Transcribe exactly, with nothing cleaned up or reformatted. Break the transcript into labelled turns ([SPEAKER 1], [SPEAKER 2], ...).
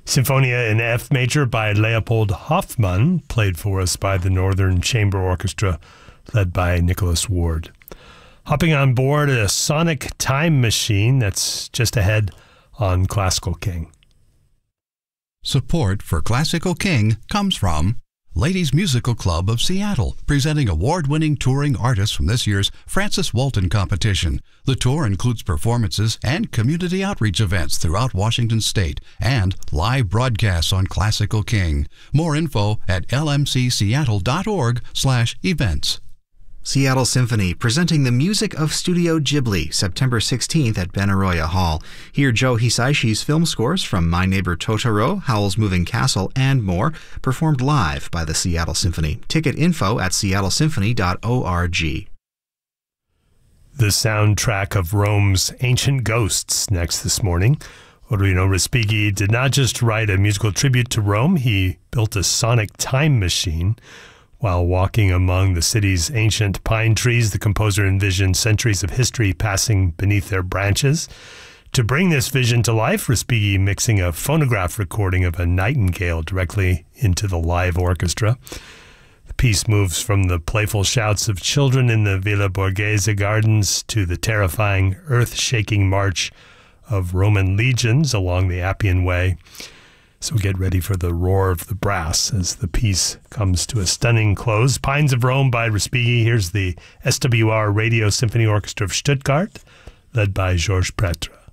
[SPEAKER 1] Sinfonia in F major by Leopold Hoffmann, played for us by the Northern Chamber Orchestra, led by Nicholas Ward. Hopping on board a sonic time machine that's just ahead on Classical King.
[SPEAKER 2] Support for Classical King comes from Ladies Musical Club of Seattle, presenting award-winning touring artists from this year's Francis Walton competition. The tour includes performances and community outreach events throughout Washington State and live broadcasts on Classical King. More info at l m c seattle dot org slash events.
[SPEAKER 3] Seattle Symphony, presenting the music of Studio Ghibli, September sixteenth at Benaroya Hall. Hear Joe Hisaishi's film scores from My Neighbor Totoro, Howl's Moving Castle, and more, performed live by the Seattle Symphony. Ticket info at seattle symphony dot org.
[SPEAKER 1] The soundtrack of Rome's Ancient Ghosts next this morning. Otorino Respighi did not just write a musical tribute to Rome, he built a sonic time machine. While walking among the city's ancient pine trees, the composer envisioned centuries of history passing beneath their branches. To bring this vision to life, Respighi mixing a phonograph recording of a nightingale directly into the live orchestra. The piece moves from the playful shouts of children in the Villa Borghese gardens to the terrifying, earth-shaking march of Roman legions along the Appian Way. So get ready for the roar of the brass as the piece comes to a stunning close. Pines of Rome by Respighi. Here's the S W R Radio Symphony Orchestra of Stuttgart, led by Georges Pretre.